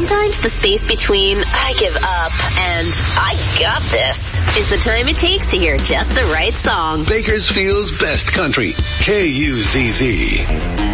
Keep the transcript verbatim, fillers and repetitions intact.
Sometimes the space between I give up and I got this is the time it takes to hear just the right song. Bakersfield's best country, K U Z Z.